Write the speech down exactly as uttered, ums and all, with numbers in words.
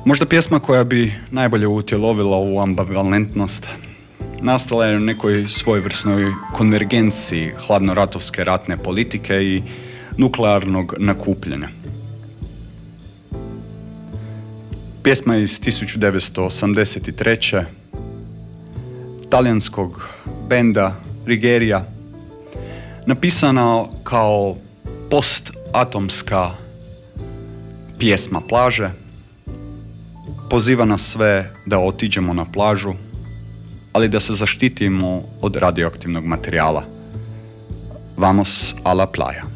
Možda pjesma koja bi najbolje utjelovila ovu ambivalentnost nastala je u nekoj svojevrsnoj konvergenciji hladnoratovske ratne politike i nuklearnog nakupljanja. Pjesma je iz tisuću devetsto osamdeset treće talijanskog benda Righeria, napisana kao postatomska pjesma plaže, poziva nas sve da otiđemo na plažu, ali da se zaštitimo od radioaktivnog materijala. Vamos a la playa.